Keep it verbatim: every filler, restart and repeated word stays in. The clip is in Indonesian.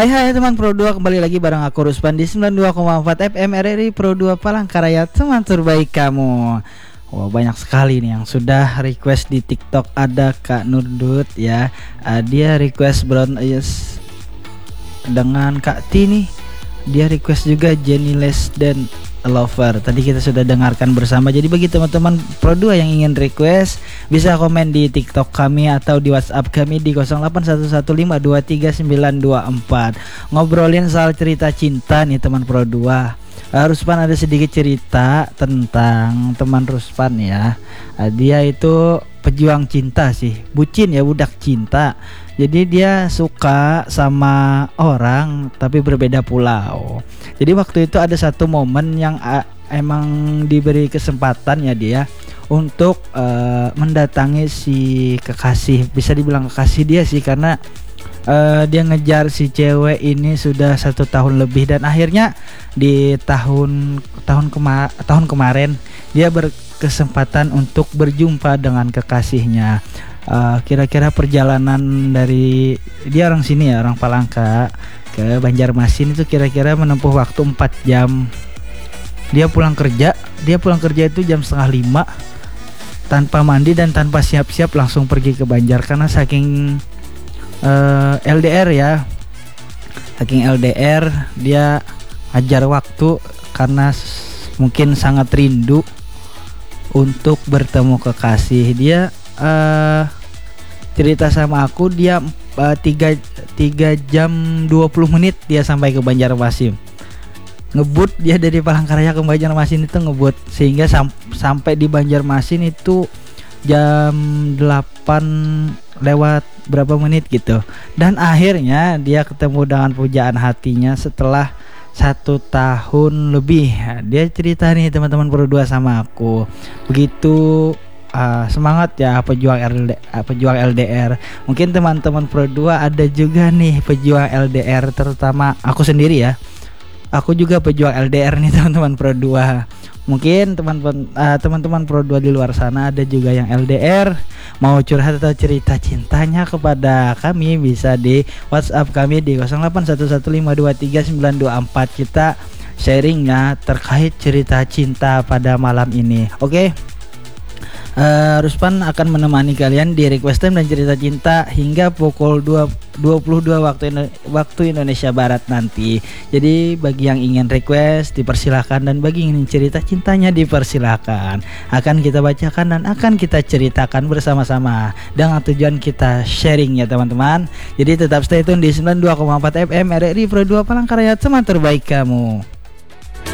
Hai hai teman Pro dua, kembali lagi bareng aku Ruspan di sembilan puluh dua koma empat F M R R I Pro dua Palangkaraya, teman terbaik kamu. Wah, banyak sekali nih yang sudah request di TikTok. Ada Kak Nurdut ya, uh, dia request Brown Eyes dengan Kak Tini. Dia request juga Jenny Les dan Lover. Tadi kita sudah dengarkan bersama. Jadi bagi teman-teman Pro dua yang ingin request, bisa komen di TikTok kami atau di WhatsApp kami di nol delapan satu satu lima dua tiga sembilan dua empat. Ngobrolin soal cerita cinta nih teman Pro dua. Uh, Ruspan ada sedikit cerita tentang teman Ruspan ya. Uh, dia itu pejuang cinta sih, bucin ya, budak cinta. Jadi dia suka sama orang tapi berbeda pulau. Jadi waktu itu ada satu momen yang uh, emang diberi kesempatan ya dia untuk uh, mendatangi si kekasih, bisa dibilang kekasih dia sih, karena uh, dia ngejar si cewek ini sudah satu tahun lebih, dan akhirnya di tahun tahun kema tahun kemarin dia berkesempatan untuk berjumpa dengan kekasihnya. Uh, kira-kira perjalanan dari dia orang sini ya, orang Palangka, ke Banjarmasin itu kira-kira menempuh waktu empat jam. Dia pulang kerja, dia pulang kerja itu jam setengah lima, tanpa mandi dan tanpa siap-siap langsung pergi ke Banjar karena saking uh, L D R ya, saking L D R dia ajar waktu karena mungkin sangat rindu untuk bertemu kekasih. Dia uh, cerita sama aku, dia uh, tiga, tiga jam dua puluh menit dia sampai ke Banjarmasin. Ngebut dia dari Palangkaraya ke Banjarmasin itu ngebut, sehingga sam- sampai di Banjarmasin itu jam delapan lewat berapa menit gitu. Dan akhirnya dia ketemu dengan pujaan hatinya setelah satu tahun lebih. Dia cerita nih teman-teman Pro dua sama aku, begitu uh, semangat ya pejuang L D, uh, pejuang L D R. Mungkin teman-teman Pro dua ada juga nih pejuang L D R, terutama aku sendiri ya. Aku juga pejuang L D R nih teman-teman Pro dua. Mungkin teman-teman uh, teman-teman Pro dua di luar sana ada juga yang L D R, mau curhat atau cerita cintanya kepada kami, bisa di WhatsApp kami di nol delapan satu satu lima dua tiga sembilan dua empat. Kita sharingnya terkait cerita cinta pada malam ini. Oke. Okay? Uh, Ruspan akan menemani kalian di request time dan cerita cinta hingga pukul dua puluh dua waktu Indo- waktu Indonesia Barat nanti. Jadi bagi yang ingin request dipersilakan, dan bagi yang ingin cerita cintanya dipersilakan. Akan kita bacakan dan akan kita ceritakan bersama-sama dengan tujuan kita sharing ya teman-teman. Jadi tetap stay tune di sembilan puluh dua koma empat F M R R I Pro dua Palangkaraya, teman terbaik kamu.